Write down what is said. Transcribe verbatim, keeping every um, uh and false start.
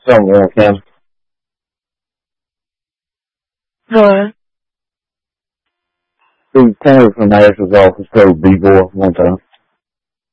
Something like him. What? He came from the mayor's office told B-boy one time.